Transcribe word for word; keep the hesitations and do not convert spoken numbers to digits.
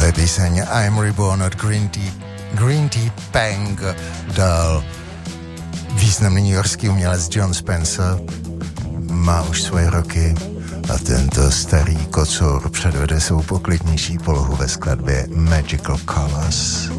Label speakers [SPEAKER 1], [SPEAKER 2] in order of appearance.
[SPEAKER 1] je píseň I'm Reborn od Green Tea, Green Tea Pang. Dal významný newyorský umělec John Spencer. Má už svoje roky a tento starý kocour předvede svou poklidnější polohu ve skladbě Magical Colors.